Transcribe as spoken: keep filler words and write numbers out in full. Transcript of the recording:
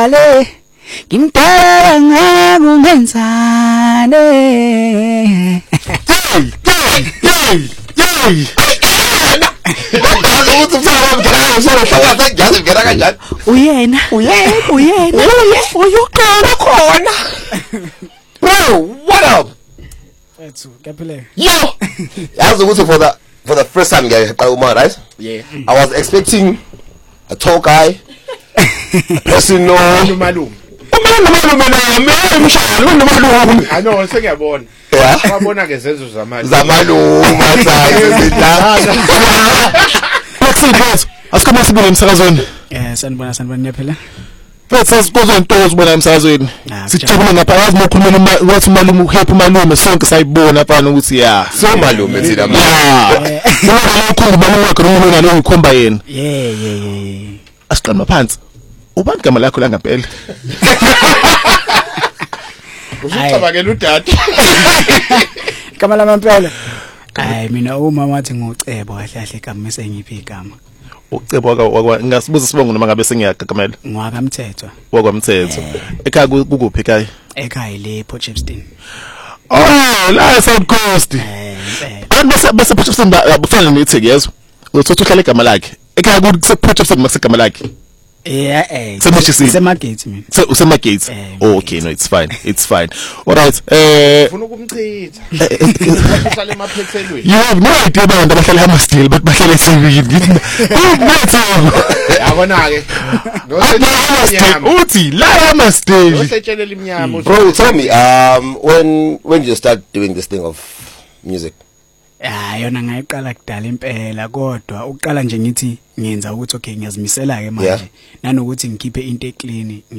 Ale ngimdala ngakungenzane. Yey yey yey Ngazi ukuthi mfana ngidala usolo hloko sengiyazi ngena kanjani. Uyena Uyena uyena uyuqala khona. Bro, what up? Ethu kaphile. Yo. Yazi ukuthi for the for the first time ngiyaqa uma, right? Yeah. I was expecting a tall guy. A person no Malume. Umalume nami emshalo unomalume. I know sengiyabona. Yeah. Wabona ke zezo zamanje. Zamalume athayi zidlala. Bathi boss, asikama sibuye emsakazweni. Eh sanibona sanibona nyaphela. Bathi sasibuza into uzibona emsakazweni. Sijabule ngaphakathi mokhulumela wathi malume uhappy malume sonke sayibona afana ukuthi ya. So malume thina manje. Ngoba lokho malume wakhe nomuntu nalo ukhomba yena. Yeah yeah yeah. Asiqama phansi. Ubani gama lakho la ngempela? Usicabangela udada. Igama lami impela. Hayi mina uma wathi ngucebo kahle kahle igama mase ngiphi igama. Ucebo wakwa ngasibuza sibongo noma ngabe sengiyagagamela. Ngwakamthethwa. Wakwamthetho. Ekhaya kukuphi ekhaya? Ekhaya le Potchefstroom. Oh, la South Coast. Eh impela. Bese bese Potchefstroom abufana nethi yezwa. Uthothi uhlala igama lakhe. Ekhaya ku Potchefstroom masigama lakhe. Yeah eh. Semagate mina. So usemagate. Oh, okay, no, it's fine. It's fine. All right. Eh Ufuna ukumchitha. Uhlala emaphethelweni. You have no idea abantu abahlala eMasdale but bahlala eSebili. Yabona ke. Uthi la eMasdale. Usetshelela iminyama. Bro, tell me, um, when when did you start doing this thing of music? Ah yona ngayiqala kudala impela kodwa uqala nje ngithi ngenza ukuthi okay ngiyazimisela ke manje nanokuthi ngikhiphe into eclean